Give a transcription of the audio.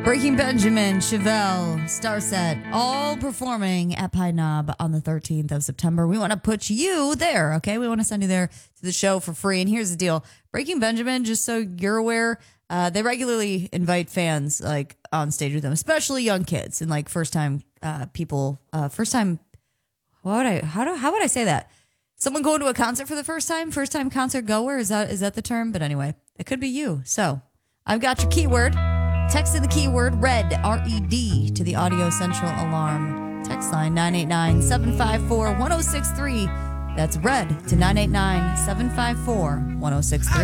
Breaking Benjamin, Chevelle, Starset, all performing at Pine Knob on the 13th of September. We want to put you there, okay? We want to send you there to the show for free. And here's the deal. Breaking Benjamin, just so you're aware, they regularly invite fans like on stage with them, especially young kids and like first-time people. How would I say that? Someone going to a concert for the first time concert goer. Is that the term? But anyway, it could be you. So I've got your keyword. Text in the keyword RED, R-E-D, to the Audio Central Alarm text line 989-754-1063. That's RED to 989-754-1063.